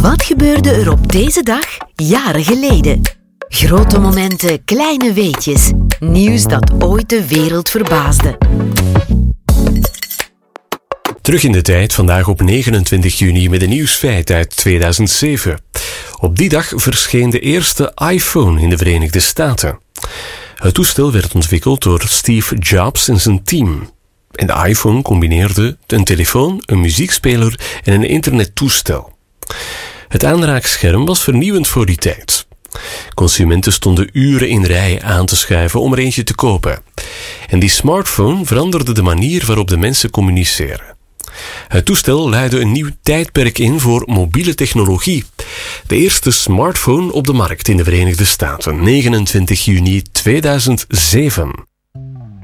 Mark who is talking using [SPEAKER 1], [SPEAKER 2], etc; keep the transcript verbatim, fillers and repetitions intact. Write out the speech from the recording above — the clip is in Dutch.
[SPEAKER 1] Wat gebeurde er op deze dag jaren geleden? Grote momenten, kleine weetjes. Nieuws dat ooit de wereld verbaasde.
[SPEAKER 2] Terug in de tijd, vandaag op negenentwintig juni met een nieuwsfeit uit tweeduizend zeven. Op die dag verscheen de eerste iPhone in de Verenigde Staten. Het toestel werd ontwikkeld door Steve Jobs en zijn team. En de iPhone combineerde een telefoon, een muziekspeler en een internettoestel. Het aanraakscherm was vernieuwend voor die tijd. Consumenten stonden uren in rij aan te schuiven om er eentje te kopen. En die smartphone veranderde de manier waarop de mensen communiceren. Het toestel luidde een nieuw tijdperk in voor mobiele technologie. De eerste smartphone op de markt in de Verenigde Staten, negenentwintig juni tweeduizend zeven.